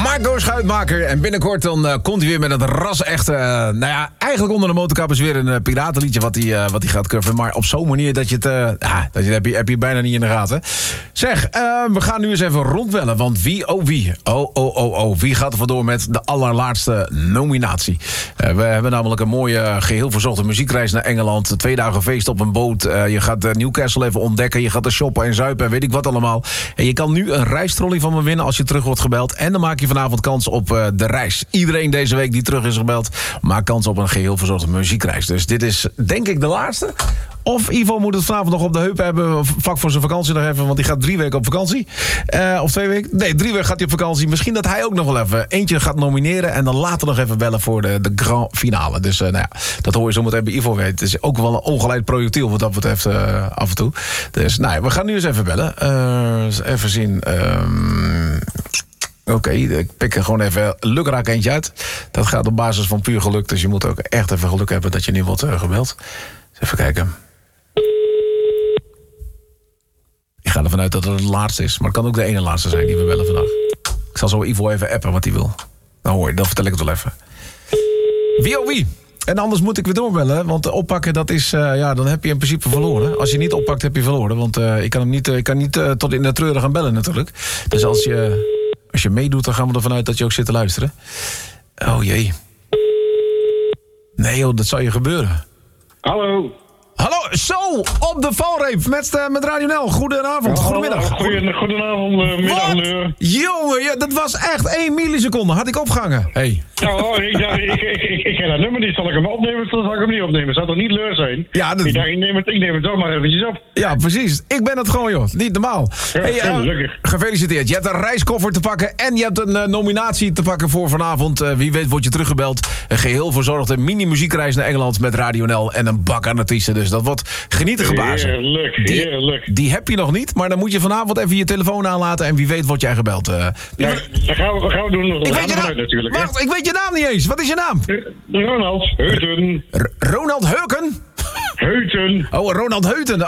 Marco Schuitmaker. En binnenkort dan komt hij weer met het ras-echte... eigenlijk onder de motorkap is weer een piratenliedje wat hij gaat coveren. Maar op zo'n manier dat je het... heb je bijna niet in de gaten. Zeg, we gaan nu eens even rondbellen. Want wie gaat er vandoor met de allerlaatste nominatie? We hebben namelijk een mooie geheel verzorgde muziekreis naar Engeland. 2 dagen feest op een boot. Je gaat Newcastle even ontdekken. Je gaat er shoppen en zuipen en weet ik wat allemaal. En je kan nu een reistrolley van me winnen als je terug wordt gebeld. En dan maak je vanavond kans op de reis. Iedereen deze week die terug is gebeld, maakt kans op een geheel verzorgde muziekreis. Dus dit is denk ik de laatste. Of Ivo moet het vanavond nog op de heup hebben, vlak voor zijn vakantie nog even, want die gaat 3 weken op vakantie. Of 2 weken? Nee, 3 weken gaat hij op vakantie. Misschien dat hij ook nog wel even eentje gaat nomineren en dan later nog even bellen voor de grand finale. Dus dat hoor je zo meteen bij Ivo weten. Het is ook wel een ongeleid projectiel wat dat betreft af en toe. Dus we gaan nu eens even bellen. Even zien. Oké, ik pik er gewoon even lukraak eentje uit. Dat gaat op basis van puur geluk. Dus je moet ook echt even geluk hebben dat je nu wordt gebeld. Dus even kijken. Ik ga ervan uit dat het de laatste is. Maar het kan ook de ene laatste zijn die we bellen vandaag. Ik zal zo Ivo even appen wat hij wil. Dan hoor je, dan vertel ik het wel even. Wie? En anders moet ik weer doorbellen. Want oppakken, dat is... dan heb je in principe verloren. Als je niet oppakt, heb je verloren. Want ik kan niet tot in de treuren gaan bellen natuurlijk. Dus als je meedoet, dan gaan we ervan uit dat je ook zit te luisteren. Oh jee. Nee joh, dat zou je gebeuren. Hallo, zo, op de valreep met Radio NL. Goedenavond, goedemiddag. Goedenavond, middag. Jongen, dat was echt 1 milliseconde. Had ik opgehangen. Hey. Ik ken dat nummer niet. Zal ik hem opnemen of zal ik hem niet opnemen? Zou toch niet leur zijn? Ja, Ik neem het toch maar eventjes op. Ja, precies. Ik ben het gewoon, joh. Niet normaal. Gefeliciteerd. Je hebt een reiskoffer te pakken en je hebt een nominatie te pakken voor vanavond. Wie weet word je teruggebeld. Een geheel verzorgde mini-muziekreis naar Engeland met Radio NL en een bak aan artiesten. Dus dat wordt genieten geblazen. Heerlijk. Die heb je nog niet, maar dan moet je vanavond even je telefoon aanlaten en wie weet word jij gebeld. Dat gaan we doen. Natuurlijk. Wacht, ik weet je naam niet eens. Wat is je naam? Ronald Heuten. Ronald Heuken? Heuten. Oh, Ronald Heuten.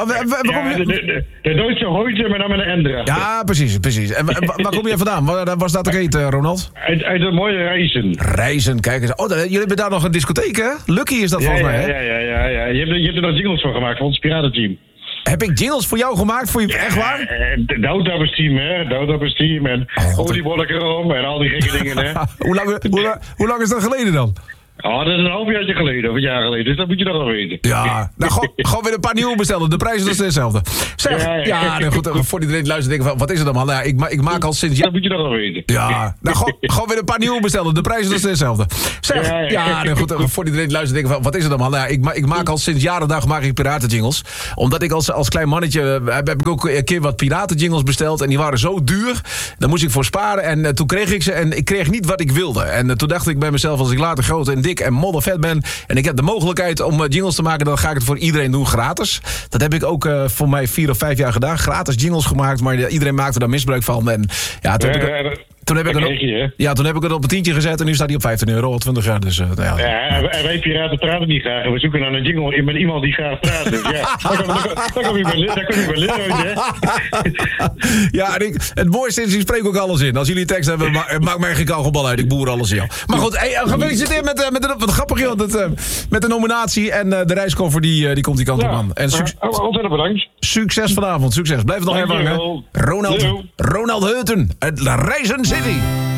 De Duitse Heuten, maar dan met een Endra. Ja, precies. En waar kom je vandaan? Waar staat de keten, Ronald? Uit de mooie Reizen. Kijk eens. Oh, jullie hebben daar nog een discotheek, hè? Lucky is dat volgens mij, hè? Ja. Je hebt er nog jingles voor gemaakt, voor ons piratenteam. Heb ik jingles voor jou gemaakt? Voor je echt waar? De Doudappers-team, hè? Doudappers-team en oliebollenkrom en al die gekke dingen, hè? Hoe lang is dat geleden dan? Dat is een halfjaartje geleden, of een jaar geleden. Dus dat moet je nog wel weten. Ja, gewoon weer een paar nieuwe bestellen. De prijs is dezelfde. Zeg, goed, voor iedereen luistert denken van, wat is het dan, man? Nou, ik maak al sinds... Dat moet je nog wel weten. Ja, gewoon weer een paar nieuwe bestellen. De prijs is dezelfde. Zeg, goed, voor iedereen luistert denken van, wat is het dan, man? Nou, ik maak al sinds jaren maak ik piratenjingles. Omdat ik als klein mannetje, heb ik ook een keer wat piratenjingles besteld. En die waren zo duur. Daar moest ik voor sparen. En toen kreeg ik ze en ik kreeg niet wat ik wilde. En toen dacht ik bij mezelf, als ik later groot en dik en moddervet ben en ik heb de mogelijkheid om jingles te maken, dan ga ik het voor iedereen doen gratis. Dat heb ik ook voor mij 4 of 5 jaar gedaan. Gratis jingles gemaakt, maar iedereen maakte daar misbruik van. En ja, toen heb ik het op een tientje gezet en nu staat hij op €15 al 20 jaar. Dus, en wij piraten praten niet graag. En we zoeken naar een jingle met iemand die graag praat. Dus ja, daar kom je wel leren. Hè? Ja, en het mooiste is, ik spreek ook alles in. Als jullie tekst hebben, maakt mij geen kauwgombal uit. Ik boer alles in jou. Maar goed, gefeliciteerd met wat grappig, joh. Met de nominatie en de reiskoffer die komt die kant op aan. Ontzettend bedankt. Succes vanavond, succes. Blijf het nog even hangen. Ronald Heuten uit Reizen City.